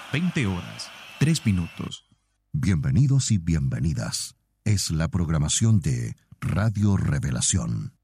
20 horas, 3 minutos. Bienvenidos y bienvenidas. Es la programación de Radio Revelación.